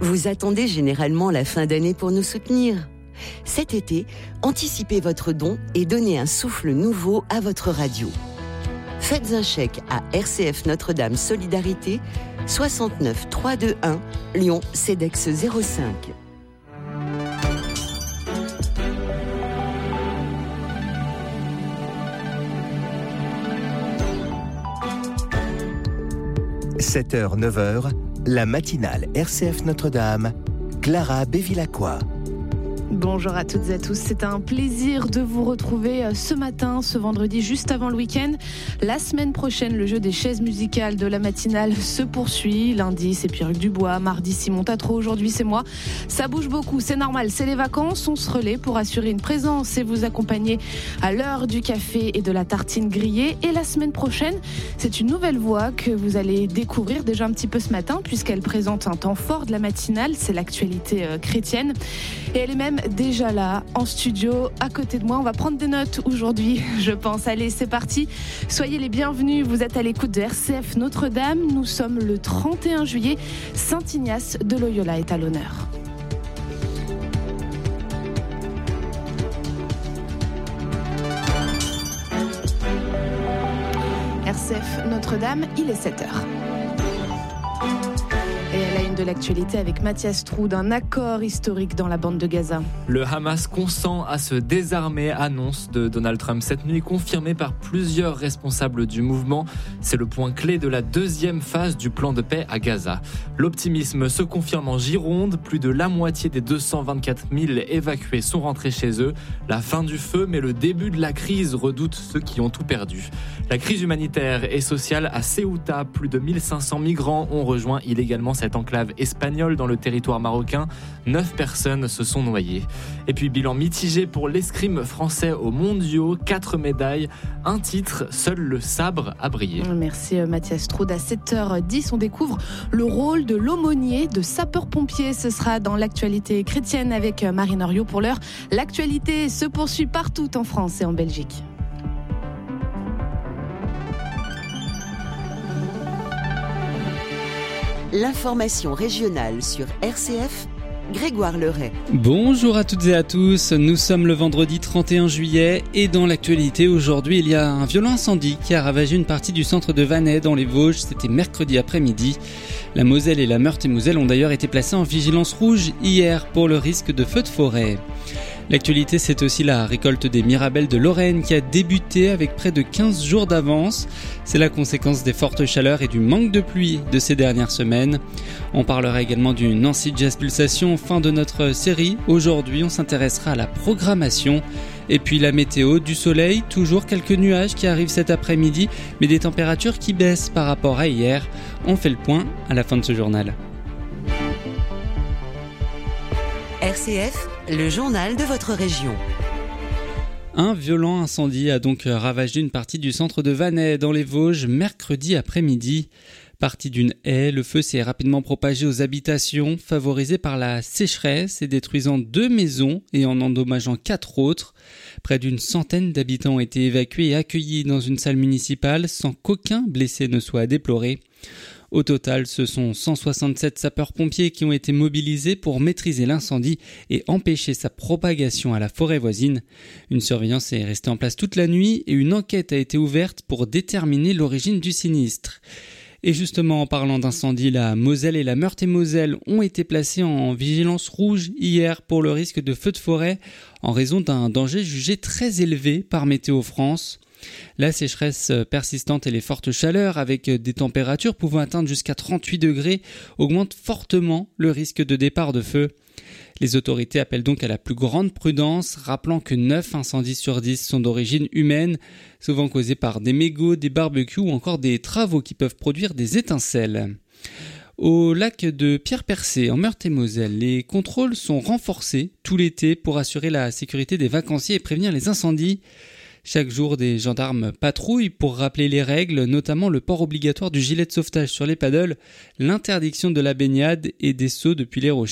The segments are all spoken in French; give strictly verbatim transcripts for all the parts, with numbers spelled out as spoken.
Vous attendez généralement la fin d'année pour nous soutenir. Cet été, anticipez votre don et donnez un souffle nouveau à votre radio. Faites un chèque à R C F Notre-Dame Solidarité, soixante-neuf trois cent vingt-et-un, Lyon, CEDEX zéro cinq. sept heures neuf heures, la matinale R C F Notre-Dame, Clara Bévilacqua. Bonjour à toutes et à tous, c'est un plaisir de vous retrouver ce matin, ce vendredi, juste avant le week-end. La semaine prochaine, le jeu des chaises musicales de la matinale se poursuit. Lundi, c'est Pierre-Luc Dubois, mardi, Simon Tatro, aujourd'hui, c'est moi. Ça bouge beaucoup, c'est normal, c'est les vacances. On se relaie pour assurer une présence et vous accompagner à l'heure du café et de la tartine grillée. Et la semaine prochaine, c'est une nouvelle voix que vous allez découvrir déjà un petit peu ce matin, puisqu'elle présente un temps fort de la matinale, c'est l'actualité chrétienne. Et elle est même déjà là, en studio, à côté de moi. On va prendre des notes aujourd'hui, je pense. Allez, c'est parti. Soyez les bienvenus. Vous êtes à l'écoute de R C F Notre-Dame. Nous sommes le trente et un juillet. Saint Ignace de Loyola est à l'honneur. R C F Notre-Dame, il est sept heures. Et à la une de l'actualité avec Mathias Troud, un accord historique dans la bande de Gaza. Le Hamas consent à se désarmer, annonce de Donald Trump cette nuit, confirmée par plusieurs responsables du mouvement. C'est le point clé de la deuxième phase du plan de paix à Gaza. L'optimisme se confirme en Gironde. Plus de la moitié des deux cent vingt-quatre mille évacués sont rentrés chez eux. La fin du feu, mais le début de la crise, redoutent ceux qui ont tout perdu. La crise humanitaire et sociale à Ceuta. Plus de mille cinq cents migrants ont rejoint illégalement cette enclave espagnole dans le territoire marocain. Neuf personnes se sont noyées. Et puis bilan mitigé pour l'escrime français aux mondiaux. Quatre médailles, un titre, seul le sabre a brillé. Merci Mathias Troud. À sept heures dix, on découvre le rôle de l'aumônier de sapeur-pompier. Ce sera dans l'actualité chrétienne avec Marine Henriot. Pour l'heure, l'actualité se poursuit partout en France et en Belgique. L'information régionale sur R C F, Grégoire Leray. Bonjour à toutes et à tous, nous sommes le vendredi trente et un juillet et dans l'actualité aujourd'hui il y a un violent incendie qui a ravagé une partie du centre de Vannes dans les Vosges, c'était mercredi après-midi. La Moselle et la Meurthe-et-Moselle ont d'ailleurs été placées en vigilance rouge hier pour le risque de feux de forêt. L'actualité, c'est aussi la récolte des mirabelles de Lorraine qui a débuté avec près de quinze jours d'avance. C'est la conséquence des fortes chaleurs et du manque de pluie de ces dernières semaines. On parlera également du Nancy Jazz Pulsation, fin de notre série. Aujourd'hui, on s'intéressera à la programmation. Et puis la météo, du soleil, toujours quelques nuages qui arrivent cet après-midi, mais des températures qui baissent par rapport à hier. On fait le point à la fin de ce journal. R C F, le journal de votre région. Un violent incendie a donc ravagé une partie du centre de Vannes dans les Vosges mercredi après-midi. Parti d'une haie, le feu s'est rapidement propagé aux habitations, favorisé par la sécheresse et détruisant deux maisons et en endommageant quatre autres. Près d'une centaine d'habitants ont été évacués et accueillis dans une salle municipale sans qu'aucun blessé ne soit à déplorer. Au total, ce sont cent soixante-sept sapeurs-pompiers qui ont été mobilisés pour maîtriser l'incendie et empêcher sa propagation à la forêt voisine. Une surveillance est restée en place toute la nuit et une enquête a été ouverte pour déterminer l'origine du sinistre. Et justement, en parlant d'incendie, la Moselle et la Meurthe-et-Moselle ont été placées en vigilance rouge hier pour le risque de feux de forêt en raison d'un danger jugé très élevé par Météo France. La sécheresse persistante et les fortes chaleurs, avec des températures pouvant atteindre jusqu'à trente-huit degrés, augmentent fortement le risque de départ de feu. Les autorités appellent donc à la plus grande prudence, rappelant que neuf incendies sur dix sont d'origine humaine, souvent causés par des mégots, des barbecues ou encore des travaux qui peuvent produire des étincelles. Au lac de Pierre-Percé, en Meurthe-et-Moselle, les contrôles sont renforcés tout l'été pour assurer la sécurité des vacanciers et prévenir les incendies. Chaque jour, des gendarmes patrouillent pour rappeler les règles, notamment le port obligatoire du gilet de sauvetage sur les paddles, l'interdiction de la baignade et des sauts depuis les rochers.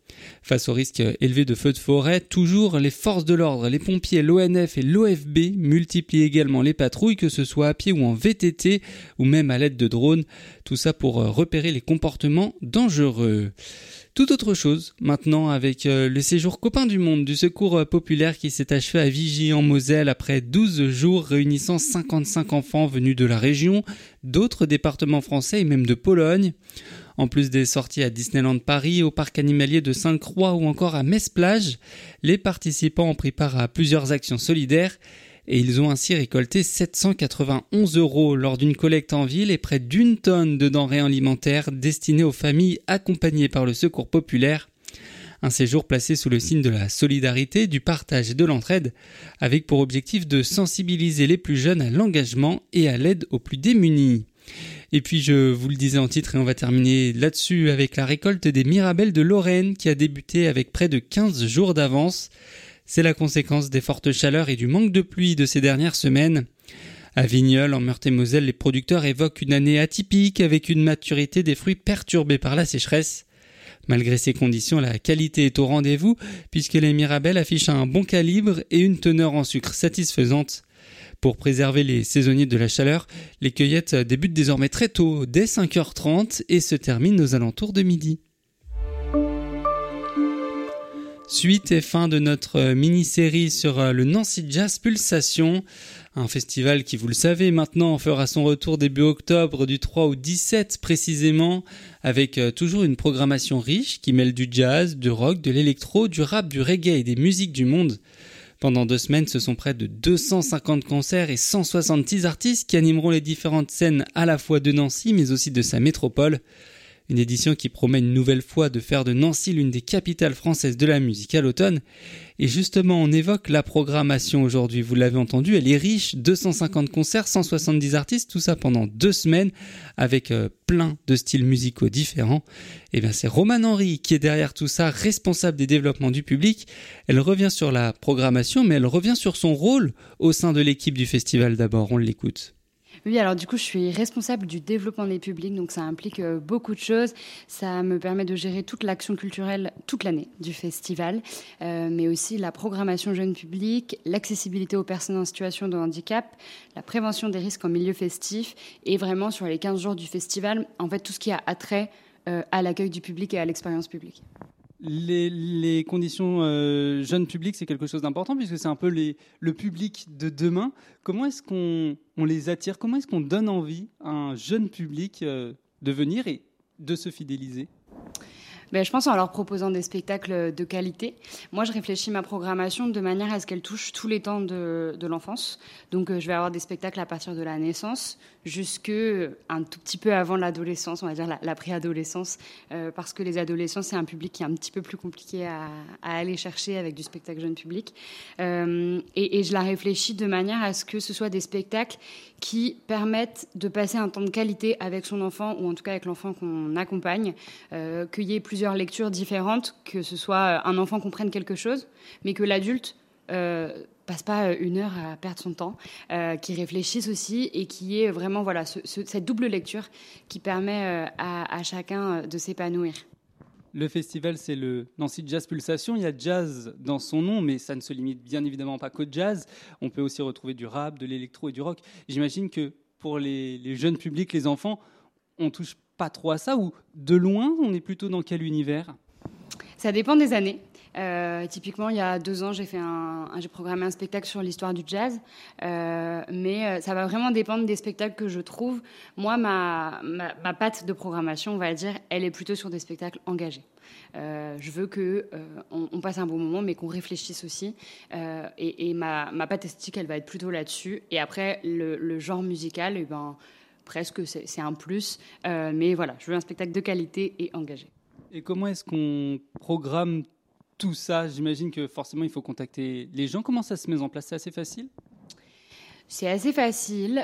Face au risque élevé de feux de forêt, toujours les forces de l'ordre, les pompiers, l'O N F et l'O F B multiplient également les patrouilles, que ce soit à pied ou en V T T, ou même à l'aide de drones. Tout ça pour repérer les comportements dangereux. Tout autre chose, maintenant, avec le séjour Copains du Monde du Secours populaire qui s'est achevé à Vigy en Moselle après douze jours réunissant cinquante-cinq enfants venus de la région, d'autres départements français et même de Pologne. En plus des sorties à Disneyland Paris, au parc animalier de Sainte-Croix ou encore à Metz-Plage, les participants ont pris part à plusieurs actions solidaires et ils ont ainsi récolté sept cent quatre-vingt-onze euros lors d'une collecte en ville et près d'une tonne de denrées alimentaires destinées aux familles accompagnées par le Secours populaire. Un séjour placé sous le signe de la solidarité, du partage et de l'entraide, avec pour objectif de sensibiliser les plus jeunes à l'engagement et à l'aide aux plus démunis. Et puis je vous le disais en titre et on va terminer là-dessus avec la récolte des Mirabelles de Lorraine qui a débuté avec près de quinze jours d'avance. C'est la conséquence des fortes chaleurs et du manque de pluie de ces dernières semaines. À Vigneulles, en Meurthe-et-Moselle, les producteurs évoquent une année atypique avec une maturité des fruits perturbée par la sécheresse. Malgré ces conditions, la qualité est au rendez-vous puisque les Mirabelles affichent un bon calibre et une teneur en sucre satisfaisante. Pour préserver les saisonniers de la chaleur, les cueillettes débutent désormais très tôt, dès cinq heures trente, et se terminent aux alentours de midi. Suite et fin de notre mini-série sur le Nancy Jazz Pulsation, un festival qui, vous le savez maintenant, fera son retour début octobre du trois au dix-sept précisément, avec toujours une programmation riche qui mêle du jazz, du rock, de l'électro, du rap, du reggae et des musiques du monde. Pendant deux semaines, ce sont près de deux cent cinquante concerts et cent soixante-six artistes qui animeront les différentes scènes à la fois de Nancy mais aussi de sa métropole. Une édition qui promet une nouvelle fois de faire de Nancy l'une des capitales françaises de la musique à l'automne. Et justement, on évoque la programmation aujourd'hui. Vous l'avez entendu, elle est riche. deux cent cinquante concerts, cent soixante-dix artistes, tout ça pendant deux semaines avec euh, plein de styles musicaux différents. Et bien, c'est Romane Henry qui est derrière tout ça, responsable des développements du public. Elle revient sur la programmation, mais elle revient sur son rôle au sein de l'équipe du festival d'abord. On l'écoute. Oui, alors du coup, je suis responsable du développement des publics, donc ça implique euh, beaucoup de choses. Ça me permet de gérer toute l'action culturelle toute l'année du festival, euh, mais aussi la programmation jeune public, l'accessibilité aux personnes en situation de handicap, la prévention des risques en milieu festif, et vraiment sur les quinze jours du festival, en fait, tout ce qui a attrait euh, à l'accueil du public et à l'expérience publique. Les, les conditions euh, jeunes publics, c'est quelque chose d'important puisque c'est un peu les, le public de demain. Comment est-ce qu'on on les attire ? Comment est-ce qu'on donne envie à un jeune public euh, de venir et de se fidéliser ? Ben, je pense en leur proposant des spectacles de qualité. Moi, je réfléchis ma programmation de manière à ce qu'elle touche tous les temps de, de l'enfance. Donc, euh, je vais avoir des spectacles à partir de la naissance jusque un tout petit peu avant l'adolescence, on va dire la, la préadolescence, euh, parce que les adolescents, c'est un public qui est un petit peu plus compliqué à, à aller chercher avec du spectacle jeune public. Euh, et, et je la réfléchis de manière à ce que ce soit des spectacles qui permettent de passer un temps de qualité avec son enfant, ou en tout cas avec l'enfant qu'on accompagne, euh, qu'il y ait plusieurs lectures différentes, que ce soit un enfant comprenne quelque chose, mais que l'adulte euh, passe pas une heure à perdre son temps, euh, qui réfléchisse aussi et qui ait vraiment voilà, ce, ce, cette double lecture qui permet euh, à, à chacun de s'épanouir. Le festival, c'est le Nancy Jazz Pulsation. Il y a jazz dans son nom, mais ça ne se limite bien évidemment pas qu'au jazz. On peut aussi retrouver du rap, de l'électro et du rock. J'imagine que pour les, les jeunes publics, les enfants, on touche pas trop à ça, ou de loin, on est plutôt dans quel univers ? Ça dépend des années. Euh, typiquement, il y a deux ans, j'ai fait un, j'ai programmé un spectacle sur l'histoire du jazz, euh, mais ça va vraiment dépendre des spectacles que je trouve. Moi, ma, ma, ma patte de programmation, on va dire, elle est plutôt sur des spectacles engagés. Euh, je veux que euh, on, on passe un bon moment, mais qu'on réfléchisse aussi. Euh, et, et ma, ma patte esthétique, elle va être plutôt là-dessus. Et après, le, le genre musical, eh ben, presque c'est, c'est un plus. Euh, mais voilà, je veux un spectacle de qualité et engagé. Et comment est-ce qu'on programme tout ça ? J'imagine que forcément, il faut contacter les gens. Comment ça se met en place ? C'est assez facile ? C'est assez facile.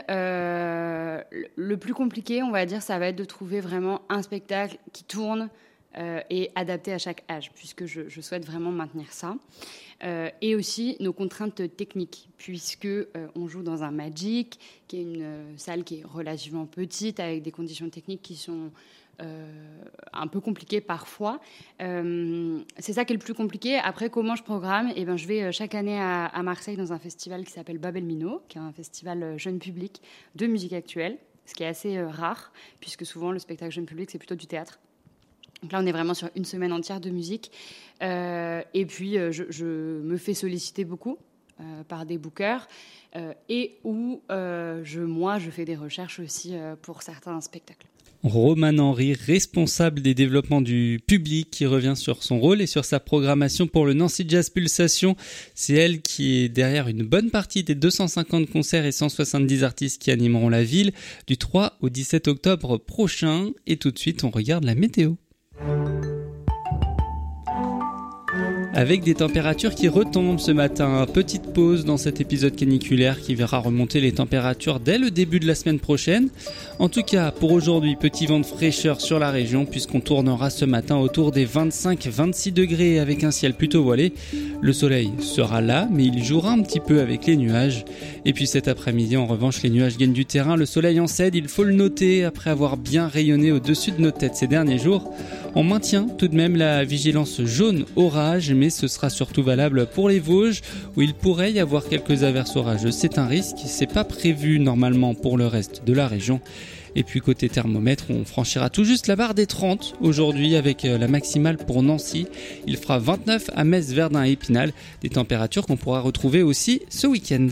Euh, le plus compliqué, on va dire, ça va être de trouver vraiment un spectacle qui tourne euh, et adapté à chaque âge, puisque je, je souhaite vraiment maintenir ça. Euh, et aussi nos contraintes techniques, puisque euh, on joue dans un Magic, qui est une euh, salle qui est relativement petite, avec des conditions techniques qui sont... Euh, un peu compliqué parfois. Euh, c'est ça qui est le plus compliqué. Après, comment je programme ? Eh ben, je vais chaque année à, à Marseille dans un festival qui s'appelle Babel Mino, qui est un festival jeune public de musique actuelle, ce qui est assez euh, rare, puisque souvent le spectacle jeune public, c'est plutôt du théâtre. Donc là, on est vraiment sur une semaine entière de musique. Euh, et puis, euh, je, je me fais solliciter beaucoup euh, par des bookers euh, et où euh, je, moi, je fais des recherches aussi euh, pour certains spectacles. Romane Henry, responsable des développements du public, qui revient sur son rôle et sur sa programmation pour le Nancy Jazz Pulsation. C'est elle qui est derrière une bonne partie des deux cent cinquante concerts et cent soixante-dix artistes qui animeront la ville du trois au dix-sept octobre prochain. Et tout de suite, on regarde la météo. Avec des températures qui retombent ce matin, petite pause dans cet épisode caniculaire qui verra remonter les températures dès le début de la semaine prochaine. En tout cas, pour aujourd'hui, petit vent de fraîcheur sur la région puisqu'on tournera ce matin autour des vingt-cinq à vingt-six degrés avec un ciel plutôt voilé. Le soleil sera là, mais il jouera un petit peu avec les nuages. Et puis cet après-midi, en revanche, les nuages gagnent du terrain, le soleil en cède, il faut le noter, après avoir bien rayonné au-dessus de nos têtes ces derniers jours. On maintient tout de même la vigilance jaune orage, mais ce sera surtout valable pour les Vosges, où il pourrait y avoir quelques averses orageuses. C'est un risque, c'est pas prévu normalement pour le reste de la région. Et puis côté thermomètre, on franchira tout juste la barre des trente aujourd'hui avec la maximale pour Nancy. Il fera vingt-neuf à Metz, Verdun et Épinal, des températures qu'on pourra retrouver aussi ce week-end.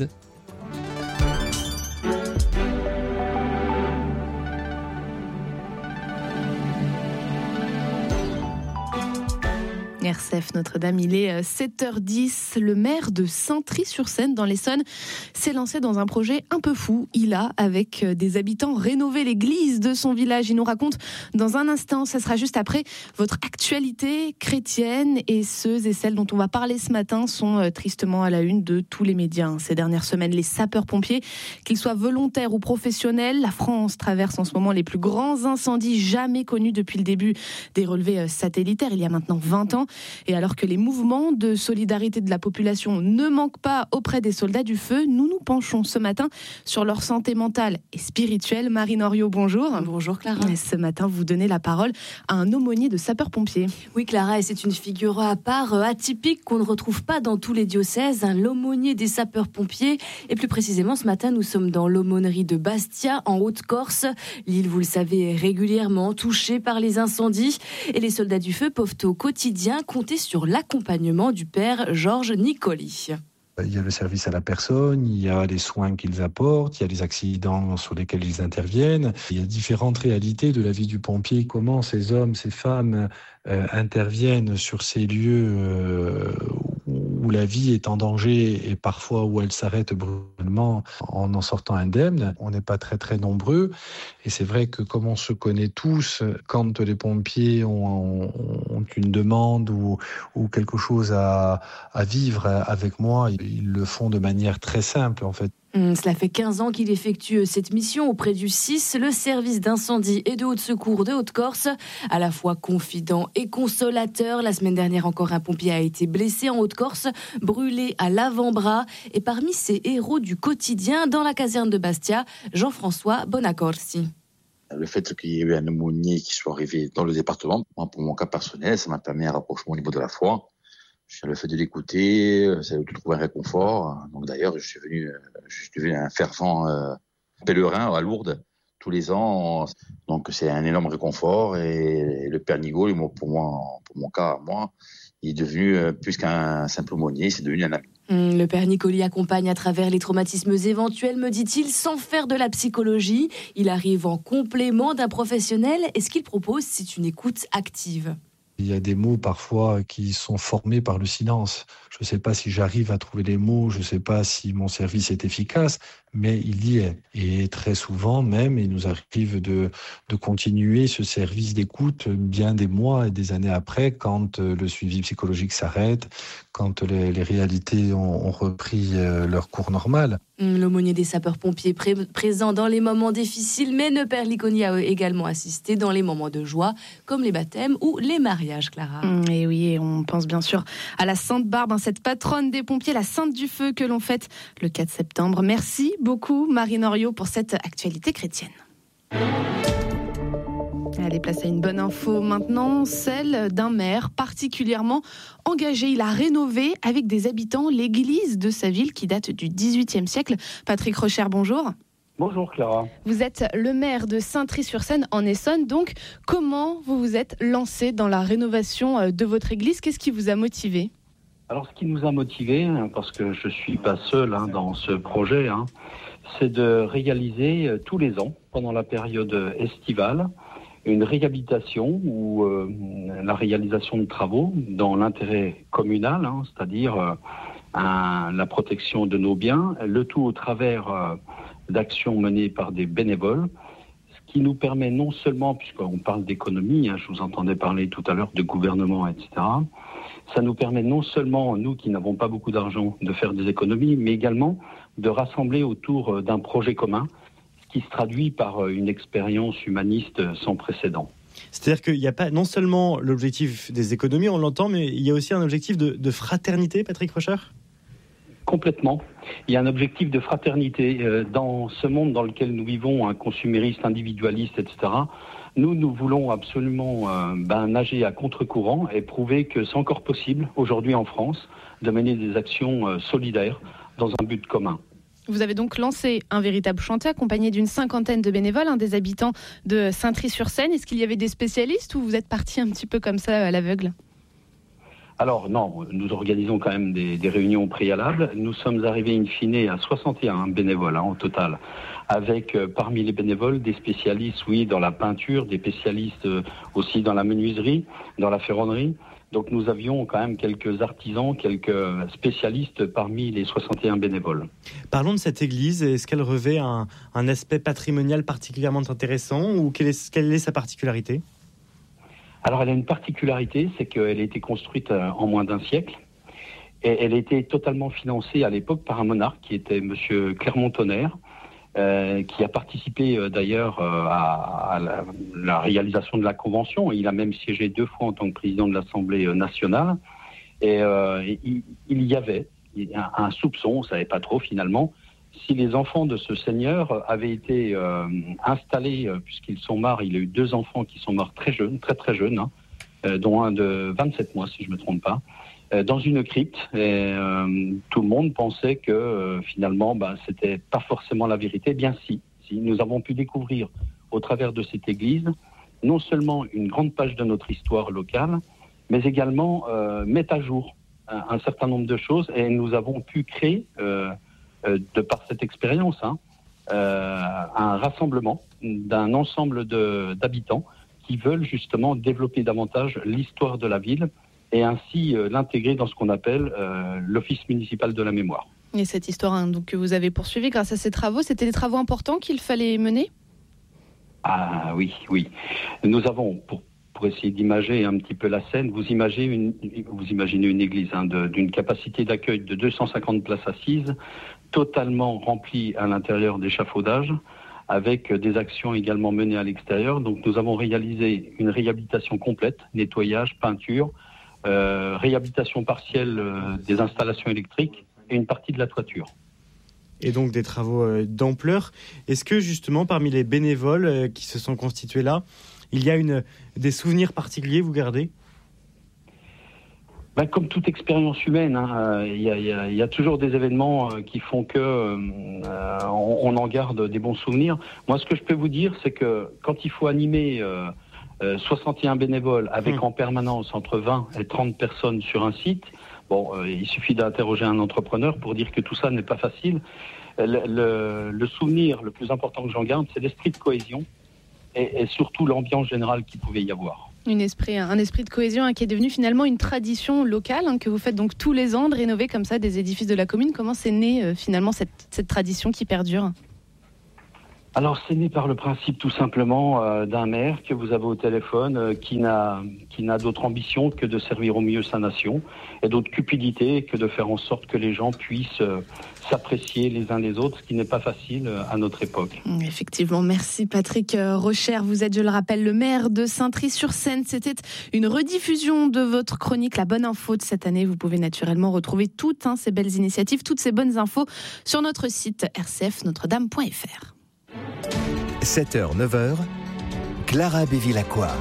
R C F Notre-Dame, il est sept heures dix. Le maire de Saintry-sur-Seine, dans l'Essonne, s'est lancé dans un projet un peu fou. Il a, avec des habitants, rénové l'église de son village. Il nous raconte dans un instant, ça sera juste après, votre actualité chrétienne. Et ceux et celles dont on va parler ce matin sont tristement à la une de tous les médias. Ces dernières semaines, les sapeurs-pompiers, qu'ils soient volontaires ou professionnels, la France traverse en ce moment les plus grands incendies jamais connus depuis le début des relevés satellitaires, il y a maintenant vingt ans. Et alors que les mouvements de solidarité de la population ne manquent pas auprès des soldats du feu, nous nous penchons ce matin sur leur santé mentale et spirituelle. Marine Henriot, bonjour. Bonjour Clara. Et ce matin, vous donnez la parole à un aumônier de sapeurs-pompiers. Oui Clara, et c'est une figure à part, atypique, qu'on ne retrouve pas dans tous les diocèses, hein, l'aumônier des sapeurs-pompiers. Et plus précisément, ce matin, nous sommes dans l'aumônerie de Bastia, en Haute-Corse. L'île, vous le savez, est régulièrement touchée par les incendies. Et les soldats du feu peuvent au quotidien compter sur l'accompagnement du père Georges Nicoli. Il y a le service à la personne, il y a les soins qu'ils apportent, il y a les accidents sur lesquels ils interviennent. Il y a différentes réalités de la vie du pompier. Comment ces hommes, ces femmes euh, interviennent sur ces lieux euh, où la vie est en danger et parfois où elle s'arrête brutalement en en sortant indemne. On n'est pas très très nombreux et c'est vrai que comme on se connaît tous, quand les pompiers ont, ont une demande ou, ou quelque chose à, à vivre avec moi, ils le font de manière très simple en fait. Mmh, cela fait quinze ans qu'il effectue cette mission auprès du S I S, le service d'incendie et de haute secours de Haute-Corse. À la fois confident et consolateur, la semaine dernière encore un pompier a été blessé en Haute-Corse, brûlé à l'avant-bras. Et parmi ces héros du quotidien, dans la caserne de Bastia, Jean-François Bonaccorsi. Le fait qu'il y ait eu un aumônier qui soit arrivé dans le département, moi, pour mon cas personnel, ça m'a permis un rapprochement au niveau de la foi. Le fait de l'écouter, c'est de trouver un réconfort. Donc d'ailleurs, je suis venu, je suis devenu un fervent euh, pèlerin à Lourdes tous les ans. Donc c'est un énorme réconfort. Et le Père Nigo, pour moi, pour mon cas, moi, il est devenu plus qu'un simple aumônier, c'est devenu un ami. Le Père Nicoli accompagne à travers les traumatismes éventuels, me dit-il, sans faire de la psychologie. Il arrive en complément d'un professionnel et ce qu'il propose, c'est une écoute active. Il y a des mots parfois qui sont formés par le silence. Je ne sais pas si j'arrive à trouver les mots, je ne sais pas si mon service est efficace, mais il y est. Et très souvent même, il nous arrive de, de continuer ce service d'écoute bien des mois et des années après, quand le suivi psychologique s'arrête, quand les, les réalités ont, ont repris leur cours normal. L'aumônier des sapeurs-pompiers pré- présent dans les moments difficiles, mais le Père Nicoli a également assisté dans les moments de joie, comme les baptêmes ou les mariages, Clara. Et oui, et on pense bien sûr à la Sainte Barbe, hein, cette patronne des pompiers, la Sainte du Feu, que l'on fête le quatre septembre. Merci beaucoup, Marine Henriot, pour cette actualité chrétienne. Allez, place à une bonne info maintenant, celle d'un maire particulièrement engagé. Il a rénové avec des habitants l'église de sa ville qui date du dix-huitième siècle. Patrick Rocher, bonjour. Bonjour Clara. Vous êtes le maire de Saintry-sur-Seine en Essonne, donc comment vous vous êtes lancé dans la rénovation de votre église ? Qu'est-ce qui vous a motivé ? Alors ce qui nous a motivé, parce que je ne suis pas seul hein, dans ce projet, hein, c'est de réaliser euh, tous les ans, pendant la période estivale, une réhabilitation ou euh, la réalisation de travaux dans l'intérêt communal, hein, c'est-à-dire euh, un, la protection de nos biens, le tout au travers euh, d'actions menées par des bénévoles, ce qui nous permet non seulement, puisqu'on parle d'économie, hein, je vous entendais parler tout à l'heure de gouvernement, et cetera, ça nous permet non seulement, nous qui n'avons pas beaucoup d'argent, de faire des économies, mais également de rassembler autour d'un projet commun, ce qui se traduit par une expérience humaniste sans précédent. C'est-à-dire qu'il n'y a pas non seulement l'objectif des économies, on l'entend, mais il y a aussi un objectif de, de fraternité, Patrick Rocher ? Complètement. Il y a un objectif de fraternité. Dans ce monde dans lequel nous vivons, un consumériste, individualiste, et cetera, nous, nous voulons absolument euh, ben, nager à contre-courant et prouver que c'est encore possible, aujourd'hui en France, de mener des actions euh, solidaires dans un but commun. Vous avez donc lancé un véritable chantier accompagné d'une cinquantaine de bénévoles, hein, des habitants de Saintry-sur-Seine. Est-ce qu'il y avait des spécialistes ou vous êtes parti un petit peu comme ça à l'aveugle ? Alors non, nous organisons quand même des, des réunions préalables. Nous sommes arrivés in fine à soixante et un bénévoles hein, au total, avec euh, parmi les bénévoles des spécialistes, oui, dans la peinture, des spécialistes euh, aussi dans la menuiserie, dans la ferronnerie. Donc nous avions quand même quelques artisans, quelques spécialistes parmi les soixante et un bénévoles. Parlons de cette église. Est-ce qu'elle revêt un, un aspect patrimonial particulièrement intéressant ou quelle est, quelle est sa particularité ? Alors elle a une particularité, c'est qu'elle a été construite en moins d'un siècle et elle a été totalement financée à l'époque par un monarque qui était monsieur Clermont-Tonnerre, euh, qui a participé euh, d'ailleurs euh, à, à la, la réalisation de la Convention. Il a même siégé deux fois en tant que président de l'Assemblée nationale et euh, il, il y avait un, un soupçon, on ne savait pas trop finalement, si les enfants de ce seigneur avaient été euh, installés, euh, puisqu'ils sont morts, il a eu deux enfants qui sont morts très jeunes, très très jeunes, hein, euh, dont un de vingt-sept mois, si je ne me trompe pas, euh, dans une crypte. Et euh, tout le monde pensait que euh, finalement, bah, c'était pas forcément la vérité. Eh bien si, si, nous avons pu découvrir au travers de cette église, non seulement une grande page de notre histoire locale, mais également euh, mettre à jour un, un certain nombre de choses. Et nous avons pu créer... Euh, Euh, de par cette expérience, hein, euh, un rassemblement d'un ensemble de, d'habitants qui veulent justement développer davantage l'histoire de la ville et ainsi euh, l'intégrer dans ce qu'on appelle euh, l'Office municipal de la mémoire. Et cette histoire hein, donc, que vous avez poursuivie grâce à ces travaux, c'était des travaux importants qu'il fallait mener ? Ah oui, oui. Nous avons, pour, pour essayer d'imager un petit peu la scène, vous imaginez une, vous imaginez une église hein, de, d'une capacité d'accueil de deux cent cinquante places assises, totalement rempli à l'intérieur d'échafaudages, avec des actions également menées à l'extérieur. Donc nous avons réalisé une réhabilitation complète, nettoyage, peinture, euh, réhabilitation partielle euh, des installations électriques et une partie de la toiture. Et donc des travaux euh, d'ampleur. Est-ce que justement parmi les bénévoles euh, qui se sont constitués là, il y a une, des souvenirs particuliers vous gardez ? Ben, comme toute expérience humaine, hein, il y a, il y a, il y a toujours des événements euh, qui font que euh, on, on en garde des bons souvenirs. Moi, ce que je peux vous dire, c'est que quand il faut animer euh, euh, soixante et un bénévoles avec mmh. en permanence entre vingt et trente personnes sur un site, bon, euh, il suffit d'interroger un entrepreneur pour dire que tout ça n'est pas facile. Le, le, le souvenir le plus important que j'en garde, c'est l'esprit de cohésion et, et surtout l'ambiance générale qu'il pouvait y avoir. Une esprit, un esprit de cohésion hein, qui est devenu finalement une tradition locale hein, que vous faites donc tous les ans de rénover comme ça des édifices de la commune. Comment c'est né euh, finalement cette, cette tradition qui perdure ? Alors c'est né par le principe tout simplement euh, d'un maire que vous avez au téléphone euh, qui n'a qui n'a d'autre ambition que de servir au mieux sa nation et d'autre cupidité que de faire en sorte que les gens puissent euh, s'apprécier les uns les autres, ce qui n'est pas facile euh, à notre époque. Effectivement, merci Patrick Rocher. Vous êtes, je le rappelle, le maire de Saintry-sur-Seine. C'était une rediffusion de votre chronique La Bonne Info de cette année. Vous pouvez naturellement retrouver toutes hein, ces belles initiatives, toutes ces bonnes infos sur notre site r c f notre dame point f r. sept heures neuf heures, Clara Bévilacqua.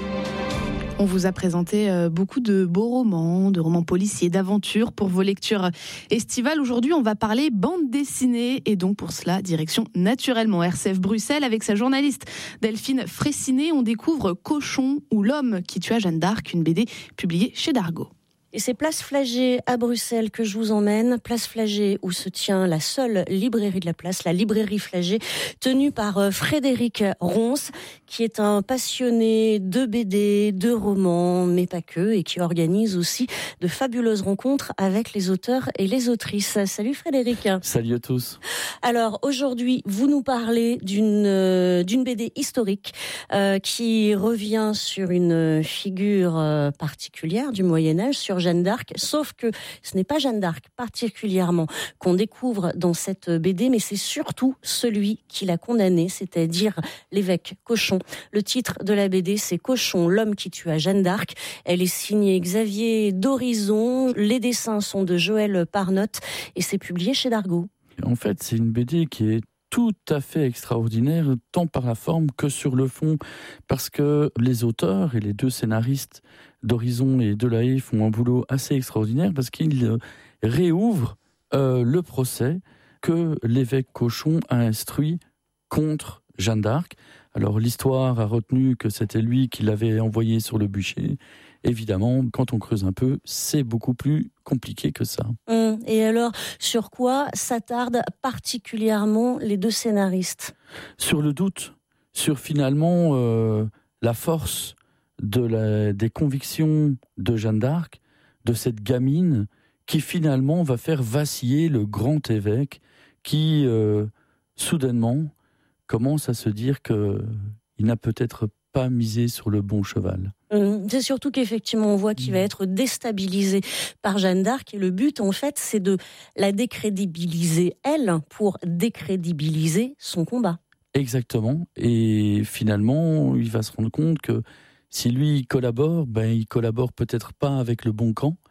On vous a présenté beaucoup de beaux romans, de romans policiers, d'aventures pour vos lectures estivales. Aujourd'hui, on va parler bande dessinée et donc pour cela, direction naturellement R C F Bruxelles avec sa journaliste Delphine Fraissinet. On découvre Cochon ou l'homme qui tua Jeanne d'Arc, une B D publiée chez Dargaud. Et c'est Place Flagey à Bruxelles que je vous emmène. Place Flagey où se tient la seule librairie de la place, la librairie Flagey, tenue par Frédéric Ronce, qui est un passionné de B D, de romans, mais pas que, et qui organise aussi de fabuleuses rencontres avec les auteurs et les autrices. Salut Frédéric. Salut à tous. Alors aujourd'hui, vous nous parlez d'une, euh, d'une B D historique euh, qui revient sur une figure euh, particulière du Moyen-Âge, sur Jeanne d'Arc, sauf que ce n'est pas Jeanne d'Arc particulièrement qu'on découvre dans cette B D, mais c'est surtout celui qui l'a condamnée, c'est-à-dire l'évêque Cochon. Le titre de la B D, c'est Cochon, l'homme qui tua Jeanne d'Arc. Elle est signée Xavier d'Horizon. Les dessins sont de Joël Parnotte et c'est publié chez Dargaud. En fait, c'est une B D qui est tout à fait extraordinaire, tant par la forme que sur le fond, parce que les auteurs et les deux scénaristes d'Horizon et de La Haye font un boulot assez extraordinaire, parce qu'ils réouvrent euh, le procès que l'évêque Cochon a instruit contre Jeanne d'Arc. Alors l'histoire a retenu que c'était lui qui l'avait envoyé sur le bûcher. Évidemment, quand on creuse un peu, c'est beaucoup plus compliqué que ça. Hum, et alors, sur quoi s'attardent particulièrement les deux scénaristes ? Sur le doute, sur finalement euh, la force de la, des convictions de Jeanne d'Arc, de cette gamine qui finalement va faire vaciller le grand évêque qui, euh, soudainement, commence à se dire qu'il n'a peut-être pas misé sur le bon cheval. C'est surtout qu'effectivement, on voit qu'il va être déstabilisé par Jeanne d'Arc. Et le but, en fait, c'est de la décrédibiliser, elle, pour décrédibiliser son combat. Exactement. Et finalement, il va se rendre compte que si lui il collabore, ben, il collabore peut-être pas avec le bon camp.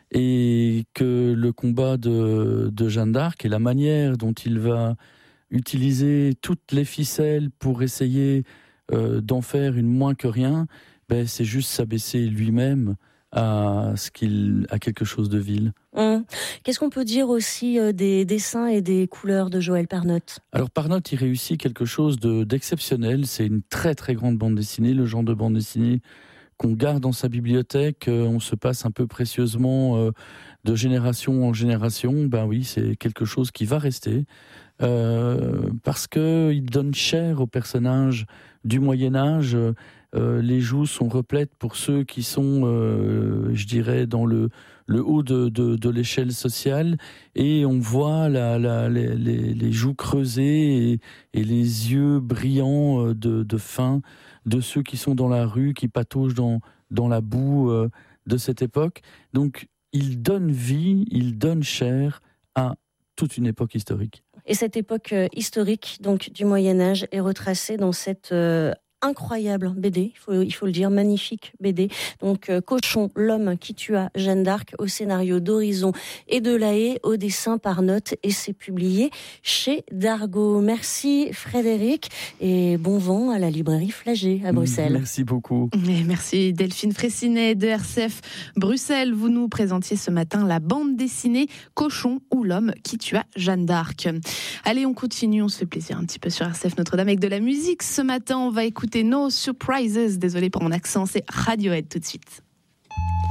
Et que le combat de, de Jeanne d'Arc et la manière dont il va utiliser toutes les ficelles pour essayer euh, d'en faire une moins que rien, ben, c'est juste s'abaisser lui-même à, ce qu'il, à quelque chose de vil. Hum. Qu'est-ce qu'on peut dire aussi euh, des dessins et des couleurs de Joël Parnotte ? Alors Parnotte, il réussit quelque chose de, d'exceptionnel. C'est une très très grande bande dessinée, le genre de bande dessinée qu'on garde dans sa bibliothèque. Euh, on se passe un peu précieusement euh, de génération en génération. Ben oui, c'est quelque chose qui va rester. Euh, parce qu'il donne chair aux personnages du Moyen-Âge. Euh, les joues sont replètes pour ceux qui sont, euh, je dirais, dans le, le haut de, de, de l'échelle sociale, et on voit la, la, les, les, les joues creusées et, et les yeux brillants de, de faim de ceux qui sont dans la rue, qui pataugent dans, dans la boue euh, de cette époque. Donc, il donne vie, il donne chair à toute une époque historique. Et cette époque euh, historique donc du Moyen-Âge est retracée dans cette euh, incroyable B D, il faut, il faut le dire, magnifique B D. Donc euh, Cochon, l'homme qui tua Jeanne d'Arc, au scénario d'Horizon et de La Haye, au dessin Parnotte, et c'est publié chez Dargaud. Merci Frédéric et bon vent à la librairie Flagey à Bruxelles. Merci beaucoup. Et merci Delphine Fraissinet de R C F Bruxelles. Vous nous présentiez ce matin la bande dessinée Cochon ou l'homme qui tua Jeanne d'Arc. Allez, on continue, on se fait plaisir un petit peu sur R C F Notre-Dame avec de la musique. Ce matin, on va écouter No Surprises. Désolé pour mon accent, c'est Radiohead tout de suite.